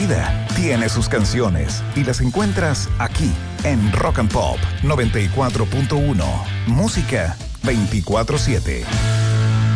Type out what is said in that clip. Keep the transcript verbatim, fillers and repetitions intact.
vida tiene sus canciones y las encuentras aquí en Rock and Pop noventa y cuatro punto uno. Música veinticuatro siete.